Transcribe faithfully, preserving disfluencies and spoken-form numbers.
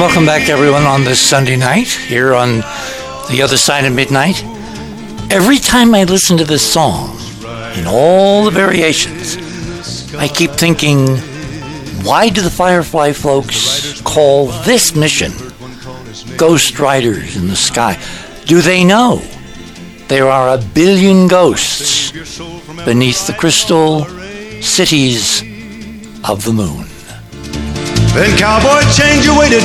welcome back everyone on this Sunday night here on The Other Side of Midnight. Every time I listen to this song, in all the variations, I keep thinking, why do the Firefly folks call this mission Ghost Riders in the Sky? Do they know there are a billion ghosts beneath the crystal cities of the moon? Then cowboy, change your way to